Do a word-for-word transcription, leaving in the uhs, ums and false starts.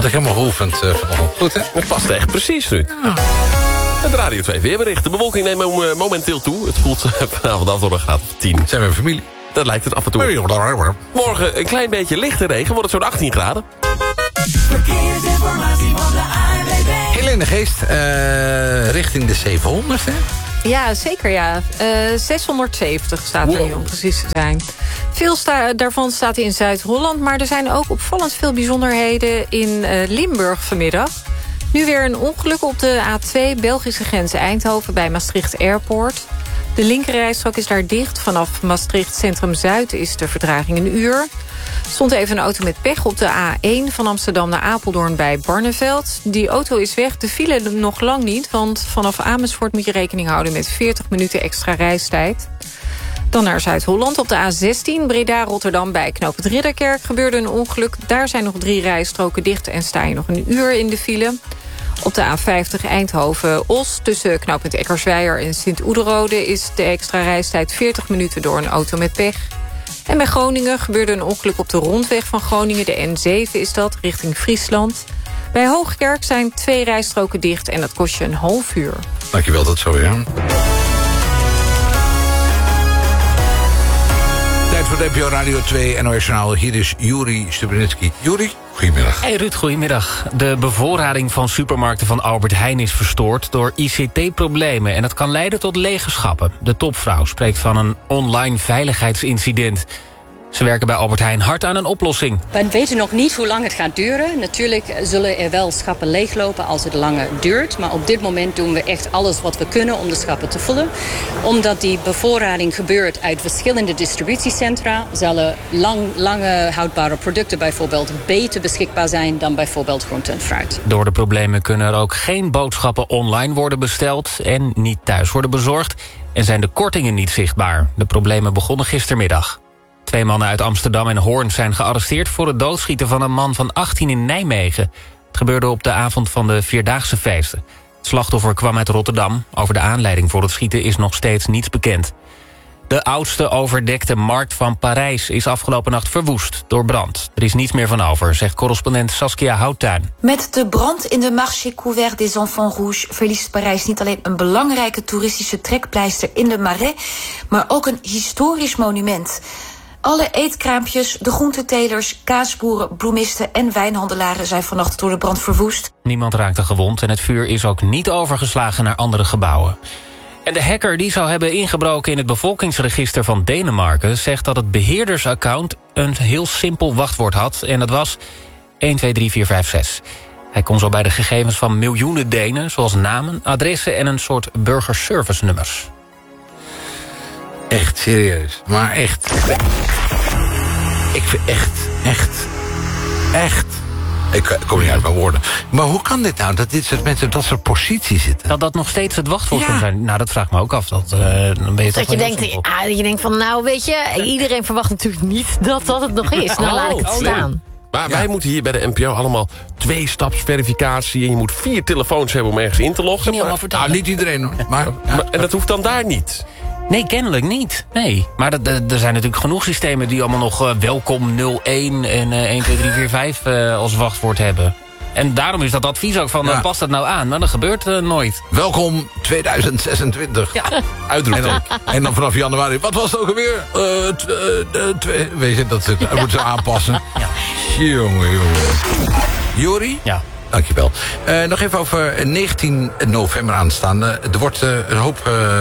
Had ik helemaal geoefend uh, vanochtend. Goed, hè? Het past echt precies nu. Ja. Het Radio twee weerbericht. De bewolking neemt uh, momenteel toe. Het koelt vanavond af door een graad of tien. Zijn we familie? Dat lijkt het af en toe. Morgen een klein beetje lichte regen. Wordt het zo'n achttien graden. Verkeersinformatie van de A N W B. Helene Geest, uh, richting de zevenhonderd, hè? Ja, zeker ja. Uh, zeshonderdzeventig staat er wow. nu om precies te zijn. Veel sta- daarvan staat in Zuid-Holland... maar er zijn ook opvallend veel bijzonderheden in uh, Limburg vanmiddag. Nu weer een ongeluk op de A twee Belgische grens Eindhoven... bij Maastricht Airport. De linkerrijstrook is daar dicht. Vanaf Maastricht Centrum Zuid is de vertraging een uur. Stond even een auto met pech op de A één van Amsterdam naar Apeldoorn bij Barneveld. Die auto is weg, de file nog lang niet... want vanaf Amersfoort moet je rekening houden met veertig minuten extra reistijd. Dan naar Zuid-Holland op de A zestien, Breda-Rotterdam bij knooppunt Ridderkerk gebeurde een ongeluk. Daar zijn nog drie rijstroken dicht en sta je nog een uur in de file. Op de A vijftig Eindhoven-Os tussen knooppunt Eckersweijer en Sint-Oederode... is de extra reistijd veertig minuten door een auto met pech. En bij Groningen gebeurde een ongeluk op de rondweg van Groningen. De N zeven is dat, richting Friesland. Bij Hoogkerk zijn twee rijstroken dicht en dat kost je een half uur. Dankjewel, dat zo, ja. Tijd voor de N P O Radio twee N O S Journaal. Hier is Juri Stubenitski. Juri, goedemiddag. Hey Ruud, goedemiddag. De bevoorrading van supermarkten van Albert Heijn is verstoord door I C T-problemen. En dat kan leiden tot lege schappen. De topvrouw spreekt van een online veiligheidsincident. Ze werken bij Albert Heijn hard aan een oplossing. We weten nog niet hoe lang het gaat duren. Natuurlijk zullen er wel schappen leeglopen als het langer duurt. Maar op dit moment doen we echt alles wat we kunnen om de schappen te vullen. Omdat die bevoorrading gebeurt uit verschillende distributiecentra... zullen lang, lange houdbare producten bijvoorbeeld beter beschikbaar zijn... dan bijvoorbeeld groente en fruit. Door de problemen kunnen er ook geen boodschappen online worden besteld... en niet thuis worden bezorgd. En zijn de kortingen niet zichtbaar. De problemen begonnen gistermiddag. Twee mannen uit Amsterdam en Hoorn zijn gearresteerd... voor het doodschieten van een man van achttien in Nijmegen. Het gebeurde op de avond van de Vierdaagse feesten. Het slachtoffer kwam uit Rotterdam. Over de aanleiding voor het schieten is nog steeds niets bekend. De oudste overdekte markt van Parijs is afgelopen nacht verwoest door brand. Er is niets meer van over, zegt correspondent Saskia Houttuin. Met de brand in de Marché Couvert des Enfants Rouges... verliest Parijs niet alleen een belangrijke toeristische trekpleister in de Marais... maar ook een historisch monument... Alle eetkraampjes, de groentetelers, kaasboeren, bloemisten en wijnhandelaren zijn vannacht door de brand verwoest. Niemand raakte gewond en het vuur is ook niet overgeslagen naar andere gebouwen. En de hacker die zou hebben ingebroken in het bevolkingsregister van Denemarken... zegt dat het beheerdersaccount een heel simpel wachtwoord had en dat was een twee drie vier vijf zes. Hij kon zo bij de gegevens van miljoenen Denen, zoals namen, adressen en een soort burgerservice-nummers. Echt, serieus. Maar echt. Ik vind echt, echt, echt. Ik kom niet uit mijn woorden. Maar hoe kan dit nou, dat dit soort mensen op dat soort posities zitten? Dat dat nog steeds het wachtwoord Ja. kan zijn. Nou, dat vraagt me ook af. Dat, uh, dan ben je Dat toch je, wel denkt, heel simpel. ah, dat je denkt van, nou weet je... iedereen verwacht natuurlijk niet dat dat het nog is. Nou laat ik het Oh, staan. Maar Ja. wij moeten hier bij de N P O allemaal twee-stapsverificatie... en je moet vier telefoons hebben om ergens in te loggen. Niet allemaal Maar, vertellen. Nou, niet iedereen hoor. Maar, ja. maar- en dat hoeft dan daar niet. Nee, kennelijk niet. Nee. Maar dat, dat- er zijn natuurlijk genoeg systemen die allemaal nog uh, welkom nul één en uh, een twee drie vier vijf uh, als wachtwoord hebben. En daarom is dat advies ook van, Ja. uh, past dat nou aan? Maar dat gebeurt uh, nooit. Welkom tweeduizend zesentwintig. Ja. Uitroepteken. En, dan- en dan vanaf januari. Wat was het ook alweer? Uh, t- uh, uh, twee, weet je, dat, dat moeten ze aanpassen. Ja. Jongen, jongen. Jori? Ja. Dankjewel. Uh, nog even over negentien november aanstaande. Er wordt uh, een hoop uh,